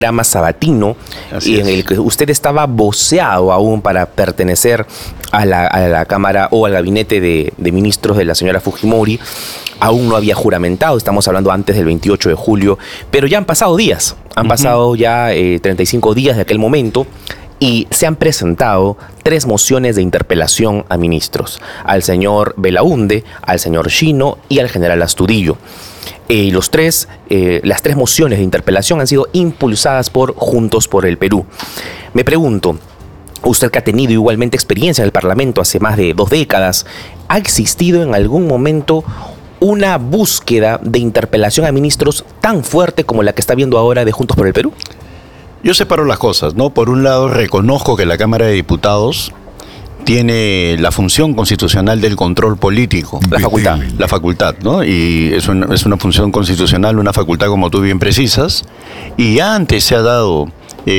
programa sabatino en el que usted estaba voceado aún para pertenecer a la Cámara o al gabinete de ministros de la señora Fujimori. Aún no había juramentado, estamos hablando antes del 28 de julio, pero ya han pasado días, han pasado ya 35 días de aquel momento y se han presentado 3 mociones de interpelación a ministros, al señor Belaúnde, al señor Chino y al general Astudillo. Las 3 mociones de interpelación han sido impulsadas por Juntos por el Perú. Me pregunto, usted que ha tenido igualmente experiencia en el Parlamento hace más de 2 décadas, ¿ha existido en algún momento una búsqueda de interpelación a ministros tan fuerte como la que está viendo ahora de Juntos por el Perú? Yo separo las cosas, ¿no? Por un lado, reconozco que la Cámara de Diputados tiene la función constitucional del control político. La facultad, ¿no? Y es una función constitucional, una facultad como tú bien precisas. Y ya antes se ha dado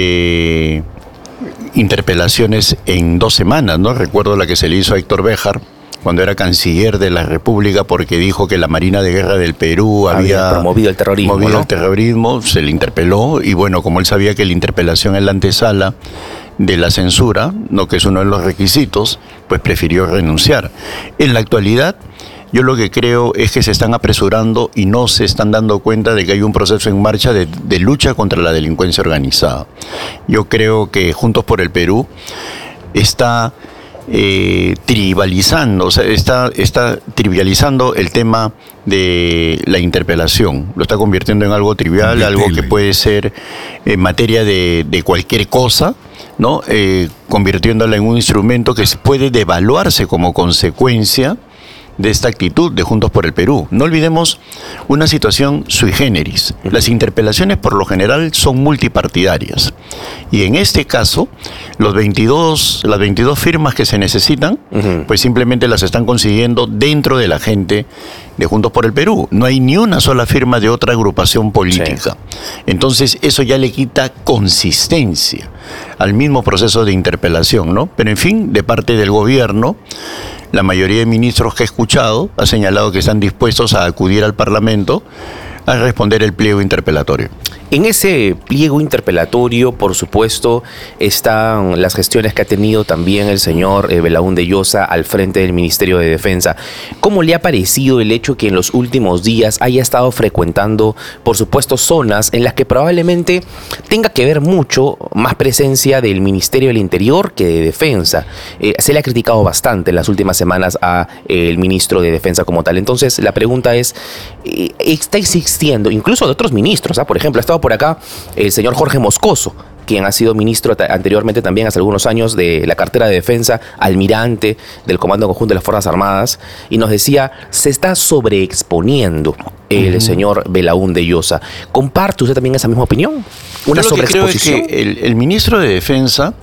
interpelaciones en 2 semanas, ¿no? Recuerdo la que se le hizo a Héctor Béjar cuando era canciller de la República, porque dijo que la Marina de Guerra del Perú había promovido el terrorismo, ¿no? El terrorismo, se le interpeló, y bueno, como él sabía que la interpelación es la antesala de la censura, no que es uno de los requisitos, pues prefirió renunciar. En la actualidad, yo lo que creo es que se están apresurando y no se están dando cuenta de que hay un proceso en marcha de lucha contra la delincuencia organizada. Yo creo que Juntos por el Perú está tribalizando, o sea, está trivializando el tema de la interpelación. Lo está convirtiendo en algo trivial, algo que puede ser en materia de cualquier cosa, ¿no? Convirtiéndola en un instrumento que puede devaluarse como consecuencia de esta actitud de Juntos por el Perú. No olvidemos una situación sui generis. Las interpelaciones por lo general son multipartidarias. Y en este caso, las 22 firmas que se necesitan, pues simplemente las están consiguiendo dentro de la gente de Juntos por el Perú. No hay ni una sola firma de otra agrupación política. Sí. Entonces, eso ya le quita consistencia al mismo proceso de interpelación, ¿no? Pero en fin, de parte del gobierno, la mayoría de ministros que he escuchado ha señalado que están dispuestos a acudir al Parlamento a responder el pliego interpelatorio. En ese pliego interpelatorio, por supuesto, están las gestiones que ha tenido también el señor Belaúnde Llosa al frente del Ministerio de Defensa. ¿Cómo le ha parecido el hecho que en los últimos días haya estado frecuentando, por supuesto, zonas en las que probablemente tenga que ver mucho más presencia del Ministerio del Interior que de Defensa? Se le ha criticado bastante en las últimas semanas al ministro de Defensa como tal. Entonces, la pregunta es, ¿está existiendo, incluso de otros ministros, por ejemplo, ha estado por acá el señor Jorge Moscoso, quien ha sido ministro anteriormente también hace algunos años de la cartera de Defensa, almirante del Comando Conjunto de las Fuerzas Armadas, y nos decía, se está sobreexponiendo el señor Belaúnde Llosa? ¿Comparte usted también esa misma opinión? ¿Una sobreexposición? Yo creo es que el ministro de Defensa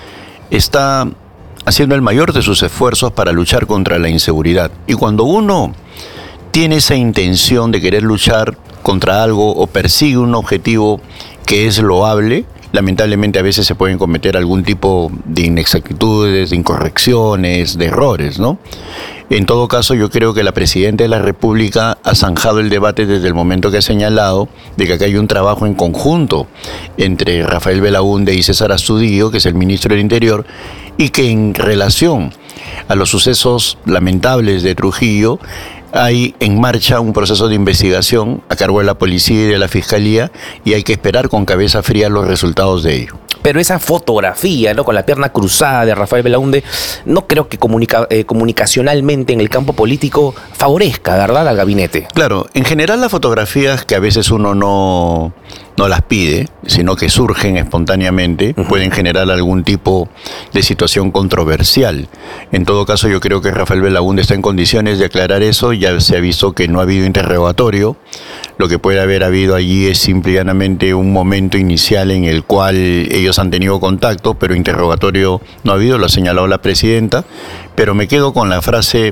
está haciendo el mayor de sus esfuerzos para luchar contra la inseguridad. Y cuando uno tiene esa intención de querer luchar contra algo o persigue un objetivo que es loable, lamentablemente a veces se pueden cometer algún tipo de inexactitudes, de incorrecciones, de errores, ¿no? En todo caso, yo creo que la Presidenta de la República ha zanjado el debate desde el momento que ha señalado de que acá hay un trabajo en conjunto entre Rafael Belaúnde y César Astudillo, que es el ministro del Interior, y que en relación a los sucesos lamentables de Trujillo, hay en marcha un proceso de investigación a cargo de la policía y de la fiscalía, y hay que esperar con cabeza fría los resultados de ello. Pero esa fotografía, ¿no?, con la pierna cruzada de Rafael Belaúnde, no creo que comunicacionalmente en el campo político favorezca, ¿verdad?, al gabinete. Claro, en general las fotografías que a veces uno no las pide, sino que surgen espontáneamente, pueden generar algún tipo de situación controversial. En todo caso, yo creo que Rafael Belaúnde está en condiciones de aclarar eso. Ya se ha visto que no ha habido interrogatorio. Lo que puede haber habido allí es simple y llanamente un momento inicial en el cual ellos han tenido contacto, pero interrogatorio no ha habido, lo ha señalado la presidenta. Pero me quedo con la frase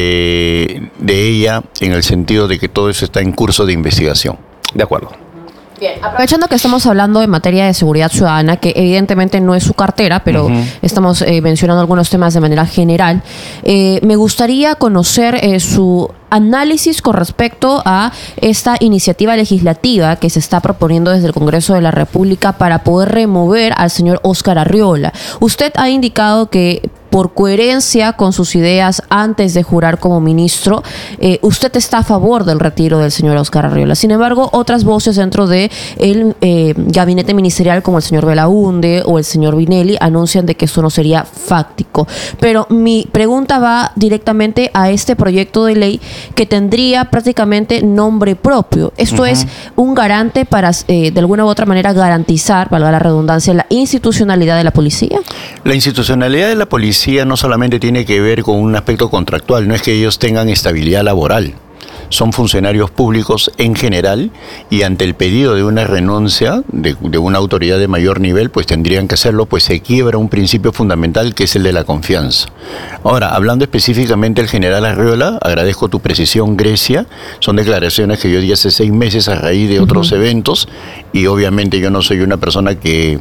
de ella en el sentido de que todo eso está en curso de investigación. De acuerdo. Bien, aprovechando que estamos hablando en materia de seguridad ciudadana, que evidentemente no es su cartera, pero estamos mencionando algunos temas de manera general, me gustaría conocer su análisis con respecto a esta iniciativa legislativa que se está proponiendo desde el Congreso de la República para poder remover al señor Óscar Arriola. Usted ha indicado que por coherencia con sus ideas antes de jurar como ministro, usted está a favor del retiro del señor Óscar Arriola. Sin embargo, otras voces dentro de el gabinete ministerial, como el señor Belaunde o el señor Vinelli, anuncian de que eso no sería fáctico. Pero mi pregunta va directamente a este proyecto de ley que tendría prácticamente nombre propio. Esto es un garante para, de alguna u otra manera, garantizar, valga la redundancia, la institucionalidad de la policía. La institucionalidad de la policía no solamente tiene que ver con un aspecto contractual, no es que ellos tengan estabilidad laboral. Son funcionarios públicos en general y ante el pedido de una renuncia de una autoridad de mayor nivel, pues tendrían que hacerlo, pues se quiebra un principio fundamental que es el de la confianza. Ahora, hablando específicamente del general Arriola, agradezco tu precisión, Grecia, son declaraciones que yo di hace 6 meses a raíz de otros eventos y obviamente yo no soy una persona que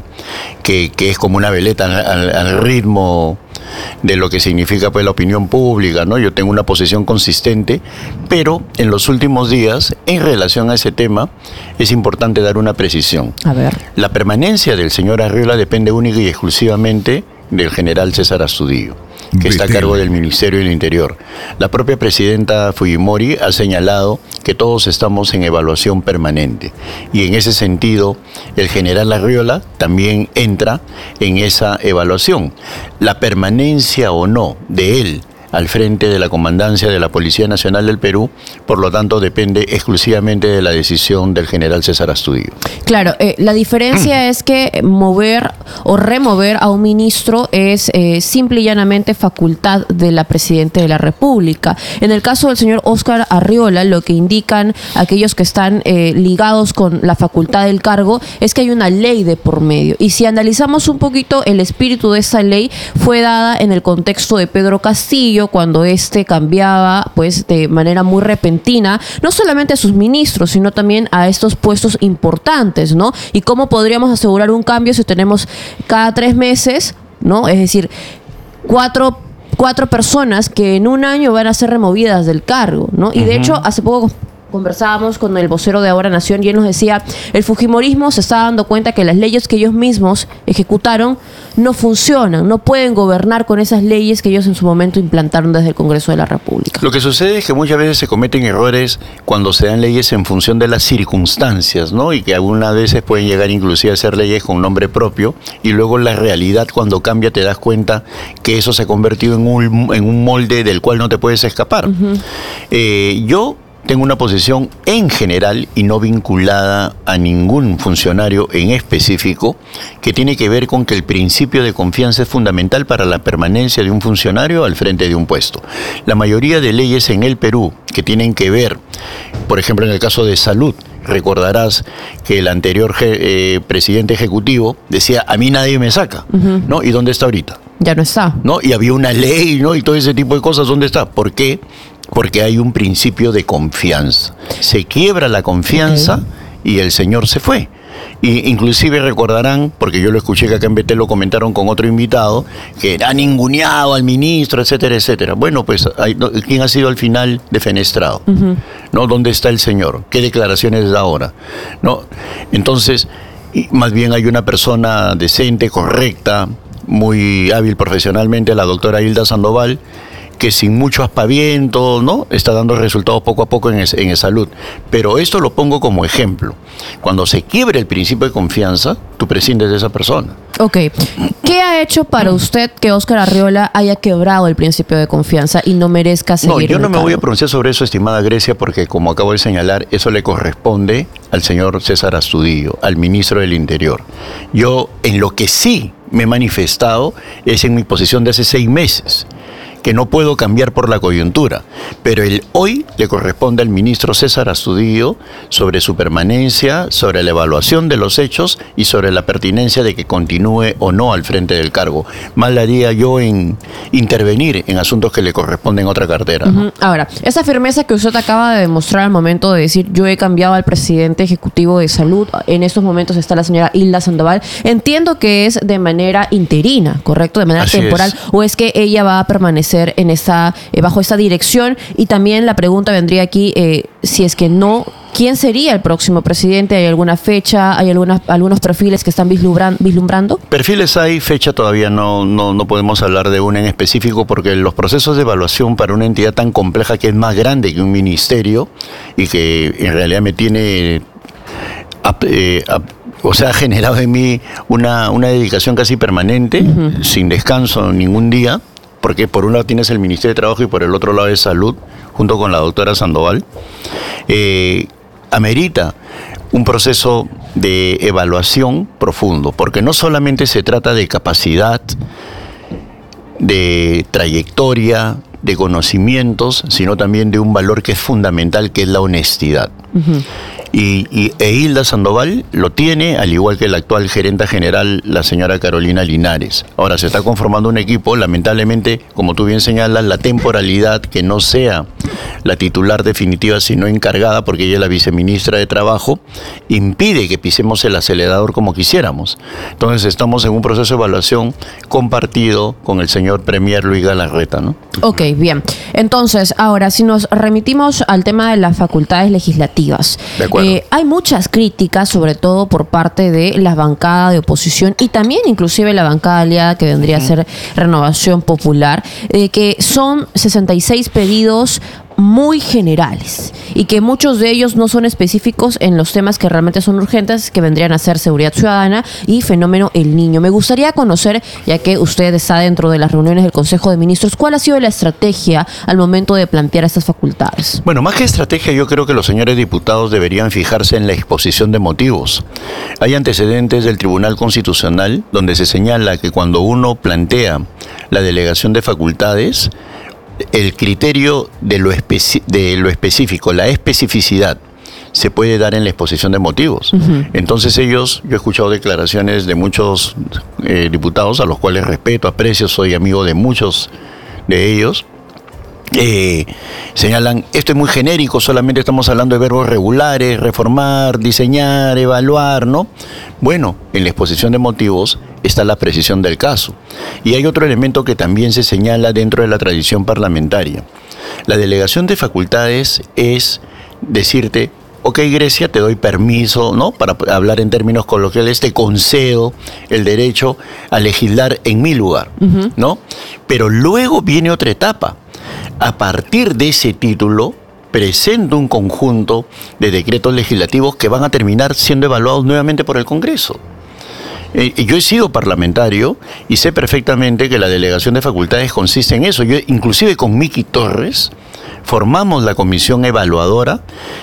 es como una veleta al ritmo de lo que significa pues la opinión pública, ¿no? Yo tengo una posición consistente, pero en los últimos días, en relación a ese tema, es importante dar una precisión. A ver. La permanencia del señor Arriola depende única y exclusivamente del general César Astudillo, que está a cargo del Ministerio del Interior. La propia presidenta Fujimori ha señalado que todos estamos en evaluación permanente y en ese sentido el general Arriola también entra en esa evaluación. La permanencia o no de él al frente de la comandancia de la Policía Nacional del Perú, por lo tanto depende exclusivamente de la decisión del general César Astudillo. Claro, la diferencia es que mover o remover a un ministro es simple y llanamente facultad de la Presidenta de la República. En el caso del señor Óscar Arriola, lo que indican aquellos que están ligados con la facultad del cargo es que hay una ley de por medio. Y si analizamos un poquito el espíritu de esa ley, fue dada en el contexto de Pedro Castillo, cuando este cambiaba pues de manera muy repentina, no solamente a sus ministros, sino también a estos puestos importantes, ¿no? Y cómo podríamos asegurar un cambio si tenemos cada 3 meses, ¿no? Es decir, cuatro personas que en un año van a ser removidas del cargo, ¿no? Y de hecho, hace poco conversábamos con el vocero de Ahora Nación y él nos decía, el fujimorismo se está dando cuenta que las leyes que ellos mismos ejecutaron no funcionan, no pueden gobernar con esas leyes que ellos en su momento implantaron desde el Congreso de la República. Lo que sucede es que muchas veces se cometen errores cuando se dan leyes en función de las circunstancias, ¿no? Y que algunas veces pueden llegar inclusive a ser leyes con nombre propio y luego la realidad cuando cambia te das cuenta que eso se ha convertido en un molde del cual no te puedes escapar. Yo tengo una posición en general y no vinculada a ningún funcionario en específico que tiene que ver con que el principio de confianza es fundamental para la permanencia de un funcionario al frente de un puesto. La mayoría de leyes en el Perú que tienen que ver, por ejemplo en el caso de salud, recordarás que el anterior presidente ejecutivo decía, a mí nadie me saca, ¿no? ¿Y dónde está ahorita? Ya no está. ¿No? Y había una ley, ¿no? Y todo ese tipo de cosas, ¿dónde está? ¿Por qué? Porque hay un principio de confianza. Se quiebra la confianza y el señor se fue. Y inclusive recordarán, porque yo lo escuché que acá en BT lo comentaron con otro invitado, que han ninguneado al ministro, etcétera, etcétera. Bueno, pues, ¿quién ha sido al final defenestrado? ¿No? ¿Dónde está el señor? ¿Qué declaraciones da ahora? ¿No? Entonces, más bien hay una persona decente, correcta, muy hábil profesionalmente, la doctora Hilda Sandoval, que sin mucho aspaviento, ¿no? Está dando resultados poco a poco en salud. Pero esto lo pongo como ejemplo. Cuando se quiebre el principio de confianza, tú prescindes de esa persona. Ok. ¿Qué ha hecho para usted que Óscar Arriola haya quebrado el principio de confianza y no merezca seguir? No, yo no me voy a pronunciar sobre eso, estimada Grecia, porque como acabo de señalar, eso le corresponde al señor César Astudillo, al ministro del Interior. Yo, en lo que sí me he manifestado, es en mi posición de hace 6 meses, que no puedo cambiar por la coyuntura, pero el hoy le corresponde al ministro César Astudillo sobre su permanencia, sobre la evaluación de los hechos y sobre la pertinencia de que continúe o no al frente del cargo. Mal haría yo en intervenir en asuntos que le corresponden a otra cartera, ¿no? Ahora, esa firmeza que usted acaba de demostrar al momento de decir yo he cambiado al presidente ejecutivo de salud, en estos momentos está la señora Hilda Sandoval, entiendo que es de manera interina, ¿correcto? De manera Así temporal, es. o es que ella va a permanecer en esta, bajo esta dirección. Y también la pregunta vendría aquí, si es que no, ¿quién sería el próximo presidente? ¿Hay alguna fecha? ¿Hay algunos perfiles que están vislumbrando? Perfiles hay, fecha todavía no podemos hablar de una en específico porque los procesos de evaluación para una entidad tan compleja que es más grande que un ministerio y que en realidad me tiene... ha generado en mí una dedicación casi permanente, sin descanso ningún día, porque por un lado tienes el Ministerio de Trabajo y por el otro lado de Salud, junto con la doctora Sandoval, amerita un proceso de evaluación profundo, porque no solamente se trata de capacidad, de trayectoria, de conocimientos, sino también de un valor que es fundamental, que es la honestidad. Y Hilda Sandoval lo tiene, al igual que el actual gerenta general, la señora Carolina Linares. Ahora se está conformando un equipo, lamentablemente, como tú bien señalas, la temporalidad, que no sea la titular definitiva, sino encargada, porque ella es la viceministra de Trabajo, impide que pisemos el acelerador como quisiéramos. Entonces estamos en un proceso de evaluación compartido con el señor Premier Luis Galarreta, ¿no? Ok, bien. Entonces, ahora, si nos remitimos al tema de las facultades legislativas. De acuerdo. Hay muchas críticas, sobre todo por parte de la bancada de oposición y también inclusive la bancada aliada que vendría a ser Renovación Popular, que son 66 pedidos muy generales y que muchos de ellos no son específicos en los temas que realmente son urgentes, que vendrían a ser seguridad ciudadana y fenómeno El Niño. Me gustaría conocer, ya que usted está dentro de las reuniones del Consejo de Ministros, ¿cuál ha sido la estrategia al momento de plantear estas facultades? Bueno, más que estrategia, yo creo que los señores diputados deberían fijarse en la exposición de motivos. Hay antecedentes del Tribunal Constitucional donde se señala que cuando uno plantea la delegación de facultades, el criterio de lo específico, la especificidad, se puede dar en la exposición de motivos. Entonces yo he escuchado declaraciones de muchos diputados, a los cuales respeto, aprecio, soy amigo de muchos de ellos, señalan, esto es muy genérico, solamente estamos hablando de verbos regulares, reformar, diseñar, evaluar, ¿no? Bueno, en la exposición de motivos está la precisión del caso. Y hay otro elemento que también se señala dentro de la tradición parlamentaria. La delegación de facultades es decirte, ok, Grecia, te doy permiso, ¿no? Para hablar en términos coloquiales, te concedo el derecho a legislar en mi lugar, ¿no? Pero luego viene otra etapa. A partir de ese título, presento un conjunto de decretos legislativos que van a terminar siendo evaluados nuevamente por el Congreso. Yo he sido parlamentario y sé perfectamente que la delegación de facultades consiste en eso. Yo, inclusive con Miki Torres, formamos la comisión evaluadora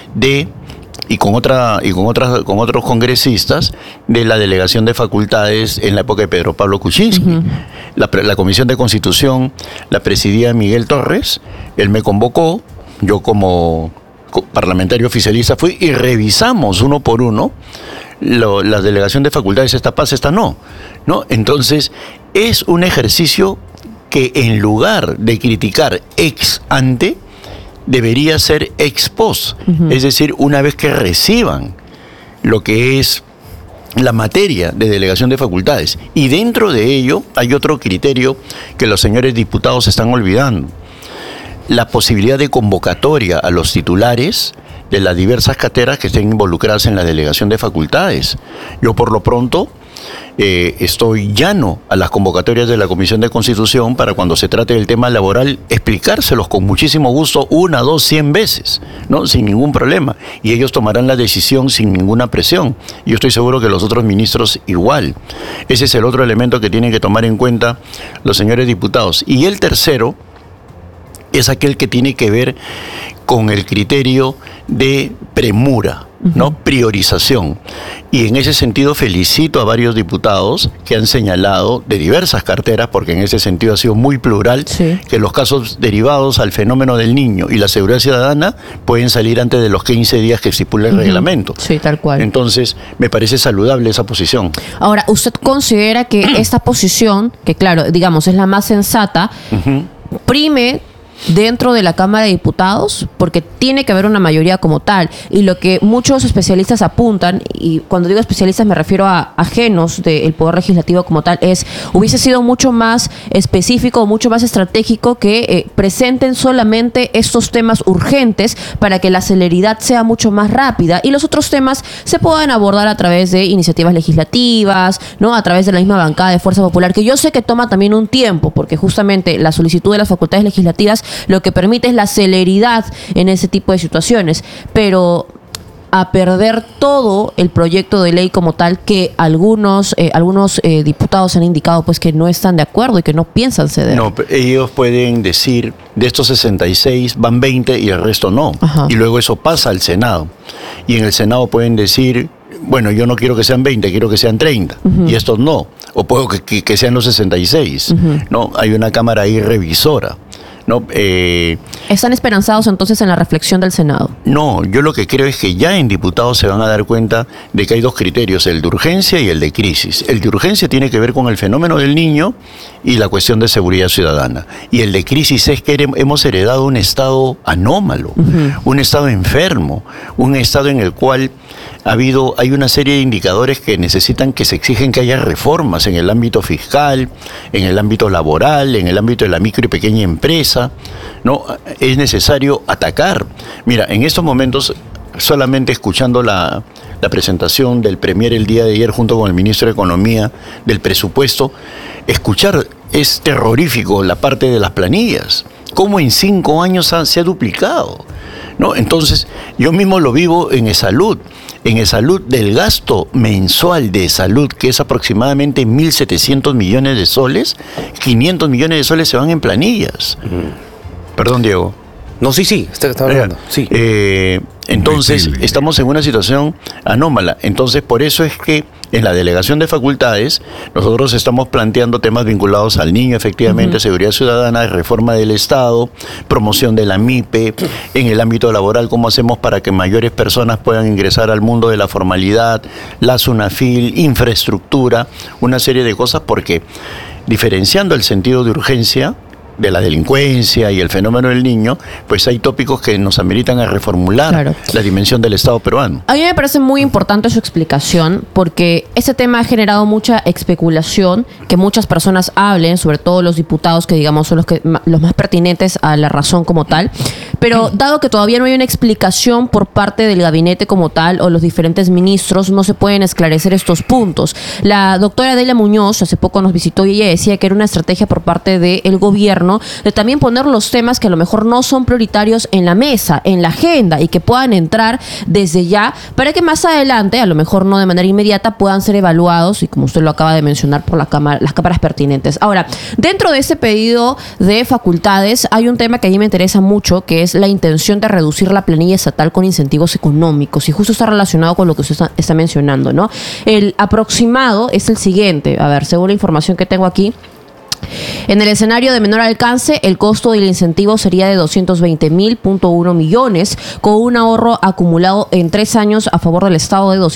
y con otros congresistas de la delegación de facultades en la época de Pedro Pablo Kuczynski. La Comisión de Constitución la presidía Miguel Torres, él me convocó, yo como parlamentario oficialista fui y revisamos uno por uno la delegación de facultades, esta pasa, esta no. Entonces, es un ejercicio que en lugar de criticar ex ante, debería ser ex post, es decir, una vez que reciban lo que es la materia de delegación de facultades. Y dentro de ello hay otro criterio que los señores diputados están olvidando: la posibilidad de convocatoria a los titulares de las diversas cátedras que estén involucradas en la delegación de facultades. Yo por lo pronto estoy llano a las convocatorias de la Comisión de Constitución para cuando se trate del tema laboral explicárselos con muchísimo gusto 1, 2, 100 veces, ¿no? Sin ningún problema. Y ellos tomarán la decisión sin ninguna presión. Yo estoy seguro que los otros ministros igual. Ese es el otro elemento que tienen que tomar en cuenta los señores diputados. Y el tercero, es aquel que tiene que ver con el criterio de premura, ¿no? Priorización. Y en ese sentido felicito a varios diputados que han señalado de diversas carteras, porque en ese sentido ha sido muy plural, sí, que los casos derivados al fenómeno del niño y la seguridad ciudadana pueden salir antes de los 15 días que estipula el reglamento. Sí, tal cual. Entonces, me parece saludable esa posición. Ahora, ¿usted considera que esta posición, que claro, digamos, es la más sensata, prime dentro de la Cámara de Diputados? Porque tiene que haber una mayoría como tal. Y lo que muchos especialistas apuntan, y cuando digo especialistas me refiero a ajenos del Poder Legislativo como tal, hubiese sido mucho más específico, mucho más estratégico que presenten solamente estos temas urgentes para que la celeridad sea mucho más rápida y los otros temas se puedan abordar a través de iniciativas legislativas, ¿no? A través de la misma bancada de Fuerza Popular, que yo sé que toma también un tiempo, porque justamente la solicitud de las facultades legislativas lo que permite es la celeridad en ese tipo de situaciones, pero a perder todo el proyecto de ley como tal, que algunos diputados han indicado pues que no están de acuerdo y que no piensan ceder. No, ellos pueden decir, de estos 66 van 20 y el resto no. Ajá. Y luego eso pasa al Senado. Y en el Senado pueden decir, bueno, yo no quiero que sean 20, quiero que sean 30. Y estos no. O puedo que sean los 66. ¿No? Hay una cámara ahí revisora. ¿No? ¿Están esperanzados entonces en la reflexión del Senado? No, yo lo que creo es que ya en diputados se van a dar cuenta de que hay dos criterios, el de urgencia y el de crisis. El de urgencia tiene que ver con el fenómeno del niño y la cuestión de seguridad ciudadana. Y el de crisis es que hemos heredado un estado anómalo, un estado enfermo, un estado en el cual hay una serie de indicadores que necesitan, que se exigen que haya reformas en el ámbito fiscal, en el ámbito laboral, en el ámbito de la micro y pequeña empresa, ¿no? Es necesario atacar. Mira, en estos momentos, solamente escuchando la presentación del Premier el día de ayer junto con el Ministro de Economía del presupuesto, escuchar es terrorífico la parte de las planillas. ¿Cómo en 5 años se ha duplicado? ¿No? Entonces, yo mismo lo vivo en eSalud. En eSalud, del gasto mensual de salud, que es aproximadamente 1.700 millones de soles, 500 millones de soles se van en planillas. Perdón, Diego. No, sí, está hablando. Sí. Entonces, estamos en una situación anómala. Entonces, por eso es que en la delegación de facultades nosotros estamos planteando temas vinculados al niño, efectivamente, seguridad ciudadana, reforma del Estado, promoción de la MIPE, en el ámbito laboral, cómo hacemos para que mayores personas puedan ingresar al mundo de la formalidad, la SUNAFIL, infraestructura, una serie de cosas, porque diferenciando el sentido de urgencia de la delincuencia y el fenómeno del niño, pues hay tópicos que nos ameritan a reformular la dimensión del Estado peruano. A mí me parece muy importante su explicación, porque ese tema ha generado mucha especulación, que muchas personas hablen, sobre todo los diputados, que digamos son los más pertinentes a la razón como tal, pero dado que todavía no hay una explicación por parte del gabinete como tal, o los diferentes ministros, no se pueden esclarecer estos puntos. La doctora Delia Muñoz hace poco nos visitó y ella decía que era una estrategia por parte del gobierno de también poner los temas que a lo mejor no son prioritarios en la mesa, en la agenda, y que puedan entrar desde ya para que más adelante, a lo mejor no de manera inmediata, puedan ser evaluados, y como usted lo acaba de mencionar, por las cámaras pertinentes. Ahora, dentro de ese pedido de facultades hay un tema que a mí me interesa mucho, que es la intención de reducir la planilla estatal con incentivos económicos, y justo está relacionado con lo que usted está mencionando, ¿no? El aproximado es el siguiente, a ver, según la información que tengo aquí. En el escenario de menor alcance, el costo del incentivo sería de 220.1 millones, con un ahorro acumulado en 3 años a favor del Estado de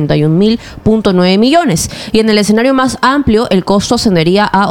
291.9 millones. Y en el escenario más amplio, el costo ascendería a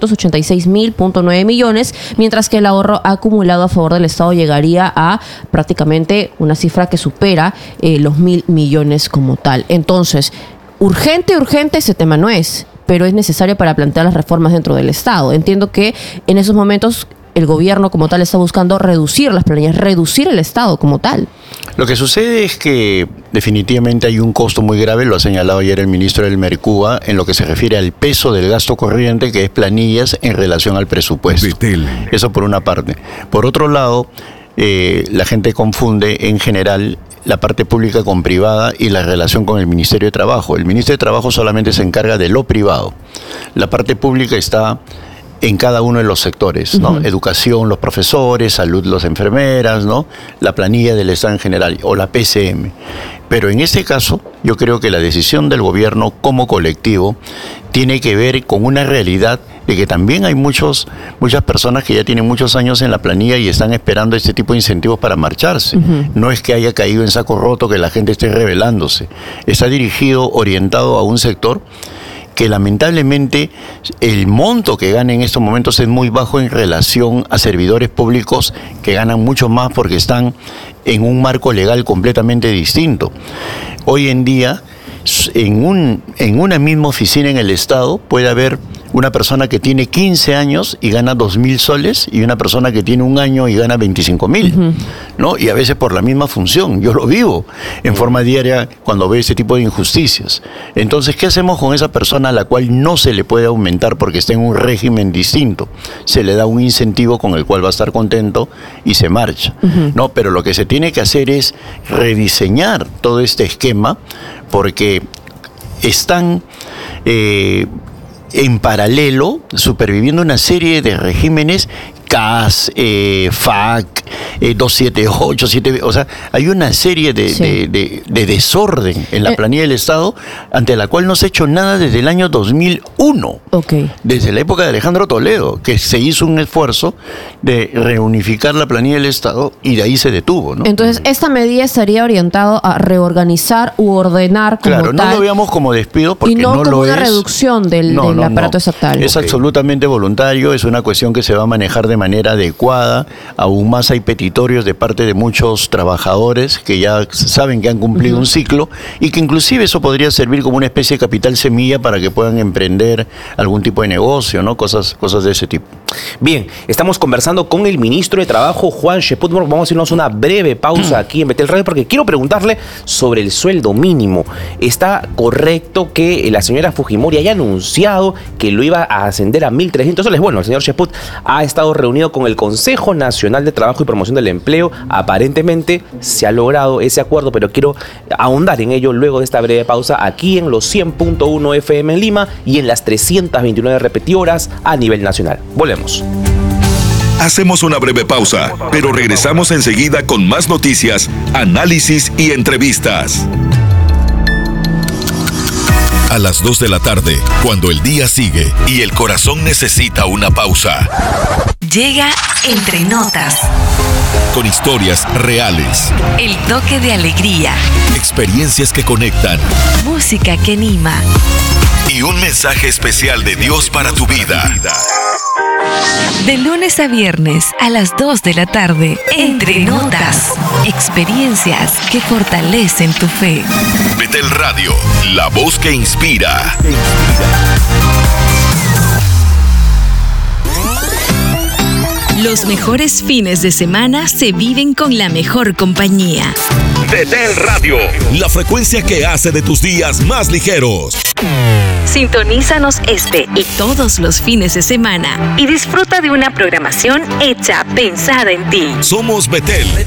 886.9 millones, mientras que el ahorro acumulado a favor del Estado llegaría a prácticamente una cifra que supera los 1.000 millones como tal. Entonces, urgente ese tema no es, pero es necesario para plantear las reformas dentro del Estado. Entiendo que en esos momentos el gobierno como tal está buscando reducir las planillas, reducir el Estado como tal. Lo que sucede es que definitivamente hay un costo muy grave, lo ha señalado ayer el ministro del Mercuba, en lo que se refiere al peso del gasto corriente, que es planillas en relación al presupuesto. Eso por una parte. Por otro lado, la gente confunde en general la parte pública con privada y la relación con el Ministerio de Trabajo. El Ministerio de Trabajo solamente se encarga de lo privado. La parte pública está en cada uno de los sectores, ¿no? Educación, los profesores, salud, las enfermeras, ¿no? La planilla del Estado en general, o la PCM. Pero en este caso, yo creo que la decisión del gobierno como colectivo tiene que ver con una realidad de que también hay muchas personas que ya tienen muchos años en la planilla y están esperando este tipo de incentivos para marcharse. No es que haya caído en saco roto, que la gente esté rebelándose. Está dirigido, orientado a un sector que lamentablemente el monto que gana en estos momentos es muy bajo en relación a servidores públicos que ganan mucho más porque están en un marco legal completamente distinto. Hoy en día, en una misma oficina en el Estado puede haber una persona que tiene 15 años y gana 2.000 soles y una persona que tiene 1 año y gana 25.000, ¿no? Y a veces por la misma función. Yo lo vivo en forma diaria cuando veo este tipo de injusticias. Entonces, ¿qué hacemos con esa persona a la cual no se le puede aumentar porque está en un régimen distinto? Se le da un incentivo con el cual va a estar contento y se marcha, ¿no? Pero lo que se tiene que hacer es rediseñar todo este esquema porque están en paralelo superviviendo una serie de regímenes CAS, FAC, 278, o sea, hay una serie de desorden en la planilla del Estado ante la cual no se ha hecho nada desde el año 2001. Desde la época de Alejandro Toledo, que se hizo un esfuerzo de reunificar la planilla del Estado y de ahí se detuvo, ¿no? Entonces, esta medida estaría orientada a reorganizar u ordenar como tal. Claro, no lo veamos como despido porque no lo es. Y no como una reducción del aparato estatal. Es absolutamente voluntario, es una cuestión que se va a manejar de manera adecuada. Aún más hay petitorios de parte de muchos trabajadores que ya saben que han cumplido un ciclo y que inclusive eso podría servir como una especie de capital semilla para que puedan emprender algún tipo de negocio, ¿no? Cosas de ese tipo. Bien, estamos conversando con el ministro de Trabajo, Juan Cheput. Vamos a irnos una breve pausa aquí en Betel Radio porque quiero preguntarle sobre el sueldo mínimo. ¿Está correcto que la señora Fujimori haya anunciado que lo iba a ascender a 1.300 soles? Bueno, el señor Cheput ha estado reunido con el Consejo Nacional de Trabajo y Promoción del Empleo. Aparentemente se ha logrado ese acuerdo, pero quiero ahondar en ello luego de esta breve pausa aquí en los 100.1 FM en Lima y en las 329 repetidoras a nivel nacional. Volvemos. Hacemos una breve pausa, pero regresamos enseguida con más noticias, análisis y entrevistas. A las 2 de la tarde, cuando el día sigue y el corazón necesita una pausa. Llega Entre Notas. Con historias reales. El toque de alegría. Experiencias que conectan. Música que anima. Y un mensaje especial de Dios para tu vida. De lunes a viernes a las 2 de la tarde. Entre Notas. Experiencias que fortalecen tu fe. Betel Radio, la voz que inspira. Los mejores fines de semana se viven con la mejor compañía. Betel Radio, la frecuencia que hace de tus días más ligeros. Sintonízanos este y todos los fines de semana y disfruta de una programación hecha pensada en ti. Somos Betel.